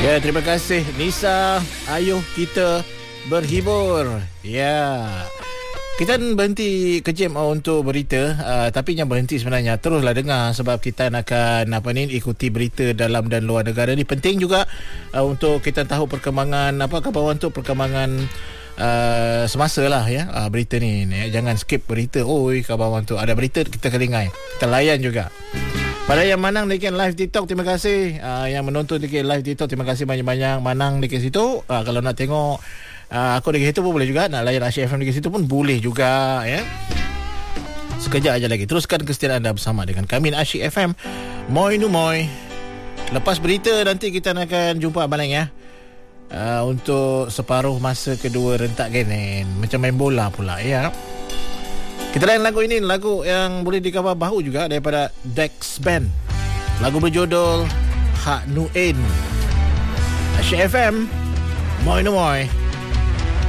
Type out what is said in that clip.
Ya, terima kasih Nisa. Ayuh kita berhibur. Ya. Kita berhenti kejap untuk berita, tapi yang berhenti sebenarnya teruslah dengar, sebab kita akan ikuti berita dalam dan luar negara. Ini penting juga untuk kita tahu perkembangan khabar untuk perkembangan semasa lah ya. Berita ni jangan skip berita. Khabar untuk ada berita kita kelingai, kita layan juga. Pada yang Manang dekat live TikTok, terima kasih. Yang menonton dekat live TikTok, terima kasih banyak-banyak. Manang dekat situ, kalau nak tengok aku dekat situ pun boleh juga. Nak layan Asyik FM dekat situ pun boleh juga ya. Sekejap aja lagi. Teruskan kesetiaan anda bersama dengan kami Asyik FM. Moi nu moi. Lepas berita nanti kita akan jumpa balik ya. Untuk separuh masa kedua rentak genen. Macam main bola pula ya. Kita layan lagu ini, lagu yang boleh dikawal bahu juga daripada Dex Band. Lagu berjudul Hak Nuin. Asyik FM. Moi nu moi.